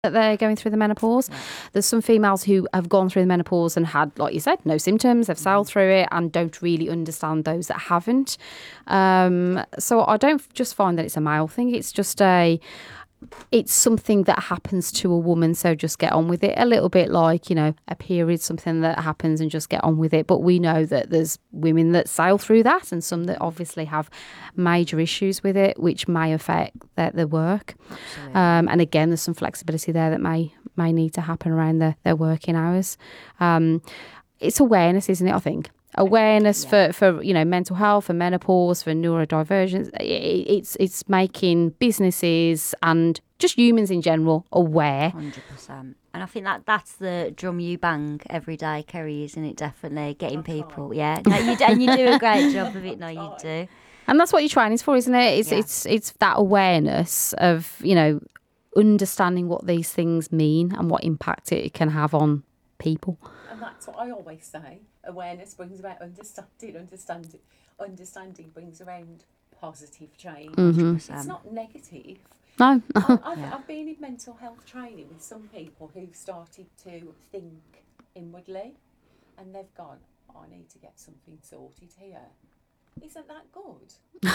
that they're going through the menopause. Yeah. There's some females who have gone through the menopause and had, like you said, no symptoms, they've sailed through it and don't really understand those that haven't. So I don't just find that it's a male thing. It's just it's something that happens to a woman, so just get on with it. A little bit like, a period, something that happens and just get on with it. But we know that there's women that sail through that and some that obviously have major issues with it, which may affect their work. And again, there's some flexibility there that may need to happen around their working hours. It's awareness, isn't it, I think? Awareness for mental health, for menopause, for neurodivergence. It's making businesses and just humans in general aware. 100%. And I think that's the drum you bang every day, Kerry, isn't it? Definitely getting people. Yeah, no, you do, and you do a great job of it. No, you do. And that's what your training's for, isn't it? It's that awareness of understanding what these things mean and what impact it can have on people. And that's what I always say. Awareness brings about understanding brings around positive change. Mm-hmm. It's not negative. No. I've been in mental health training with some people who've started to think inwardly and they've gone, I need to get something sorted here. Isn't that good?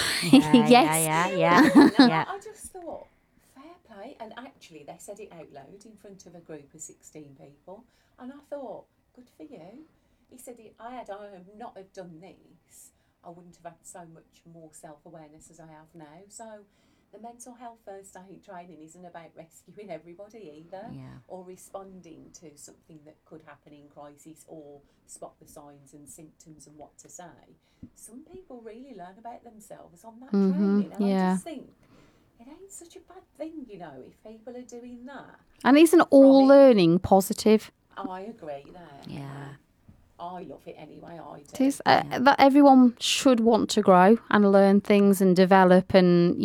Yeah. I just thought, fair play. And actually, they said it out loud in front of a group of 16 people. And I thought, good for you. He said, I not have done this, I wouldn't have had so much more self-awareness as I have now. So the mental health first aid training isn't about rescuing everybody either, or responding to something that could happen in crisis, or spot the signs and symptoms and what to say. Some people really learn about themselves on that training, and I just think it ain't such a bad thing, if people are doing that. And isn't all learning positive? I agree there. Yeah. I love it anyway, I do. It is, that everyone should want to grow and learn things and develop and,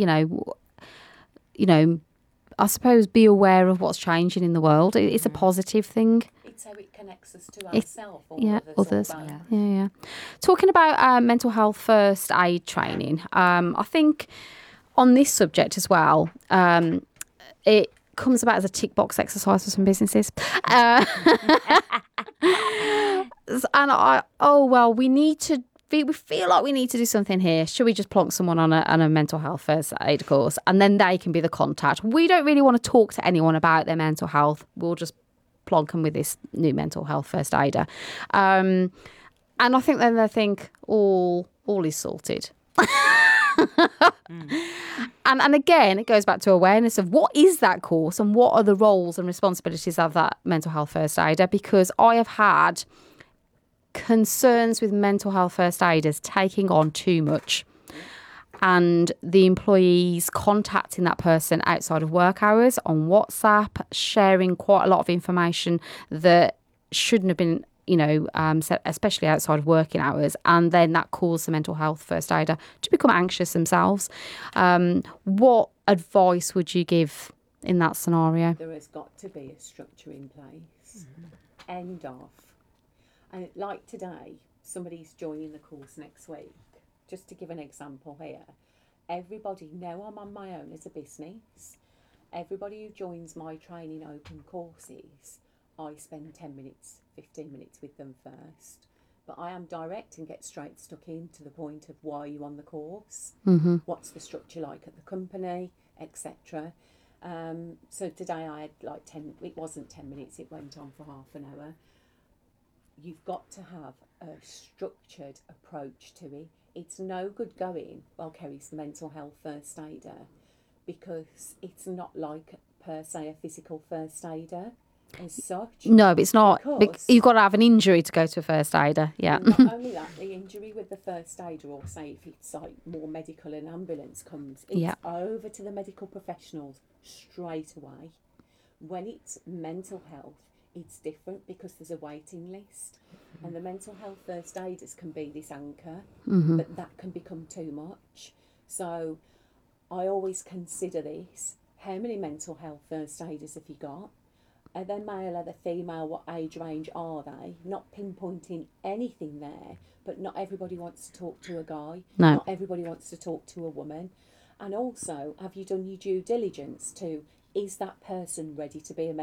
I suppose be aware of what's changing in the world. It's a positive thing. It's how it connects us to ourselves others. Yeah. Talking about mental health first aid training, I think on this subject as well, it comes about as a tick box exercise for some businesses. And we feel like we need to do something here. Should we just plonk someone on a mental health first aid course and then they can be the contact? We don't really want to talk to anyone about their mental health. We'll just plonk them with this new mental health first aider. And I think then they think all is sorted. And again, it goes back to awareness of what is that course and what are the roles and responsibilities of that mental health first aider, because I have had concerns with mental health first aiders taking on too much and the employees contacting that person outside of work hours on WhatsApp, sharing quite a lot of information that shouldn't have been especially outside of working hours, and then that caused the mental health first aider to become anxious themselves. What advice would you give in that scenario? There has got to be a structure in place. End of. And like today, somebody's joining the course next week. Just to give an example here, everybody know I'm on my own as a business. Everybody who joins my training open courses, I spend 10 minutes, 15 minutes with them first. But I am direct and get straight stuck in to the point of why are you on the course? Mm-hmm. What's the structure like at the company, etc. So today I had it wasn't 10 minutes, it went on for half an hour. You've got to have a structured approach to it. It's no good going, Kerry's the mental health first aider, because it's not like per se a physical first aider as such. No, it's not. You've got to have an injury to go to a first aider. Yeah. And not only that, the injury with the first aider, or say if it's like more medical and ambulance comes, it's over to the medical professionals straight away. When it's mental health, it's different because there's a waiting list, and the mental health first aiders can be this anchor, but that can become too much. So I always consider this: how many mental health first aiders have you got? Are they male, are they female, what age range are they? Not pinpointing anything there, but not everybody wants to talk to a guy. No. Not everybody wants to talk to a woman. And also, have you done your due diligence to is that person ready to be a